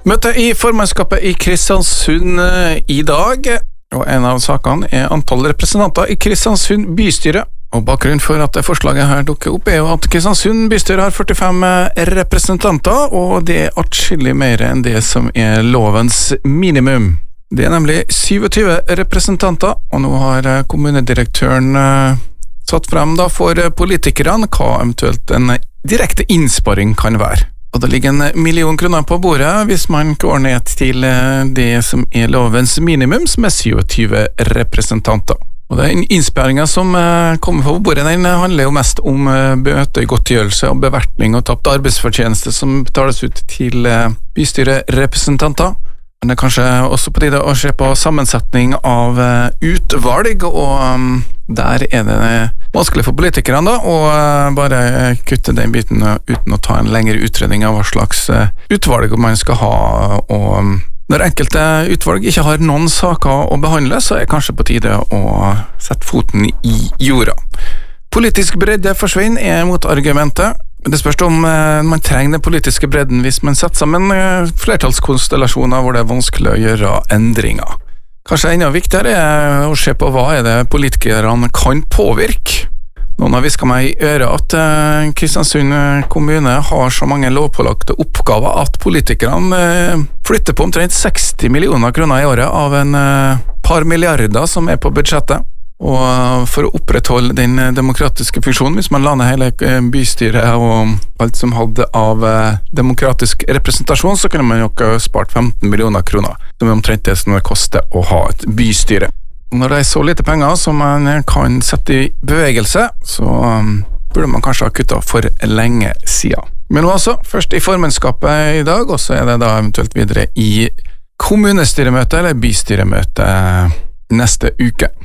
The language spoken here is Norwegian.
Møte i formannskapet i Kristiansund i dag, og en av sakene antall representanter i Kristiansund bystyre. Og bakgrunnen for at forslaget her dukker opp jo at Kristiansund bystyre har 45 representanter, og det atskillig mer enn det som lovens minimum. Det nemlig 27 representanter, og nå har kommunedirektøren satt frem da for politikerne hva eventuelt en direkte innsparing kan være. Og det ligger 1 million kroner på bordet hvis man går ned til det som lovens minimum, som 27 representanter. Og den innsparingen som kommer på bordet, den handler jo mest om bøtegodtgjørelse og bevertning og tapt arbeidsfortjeneste som betales ut til bystyrerepresentanter. Men det kanskje også på tide å se på sammensetning av utvalg, og der det vanskelig for politikerne da, å bare kutte den biten uten å ta en lengre utredning av hva slags utvalg man skal ha, og når enkelte utvalg ikke har noen saker å behandle, så kanskje på tide å sette foten i jorda. Politisk bredde forsvinner motargumentet. Det spørs om man trenger den politiske bredden hvis man setter sammen flertallskonstellasjoner hvor det vanskelig å gjøre endringer. Kanskje enda viktigere å se på hva det politikerne kan påvirke. Noen har visket meg i øret at Kristiansund kommune har så mange lovpålagte oppgaver at politikerne flytter på omtrent 60 millioner kroner i året av en par milliarder som på budsjettet. Og for å opprettholde den demokratiske funksjonen, hvis man la ned hele bystyret og alt som hadde av demokratisk representasjon, så kunne man jo spart 15 millioner kroner, som omtrent det som det koster å ha et bystyre. Når det så lite penger som man kan sette i bevegelse, så burde man kanskje ha kuttet for lenge siden. Men nå altså, først i formannskapet i dag, og så det da eventuelt videre i kommunestyremøte eller bystyremøte neste uke.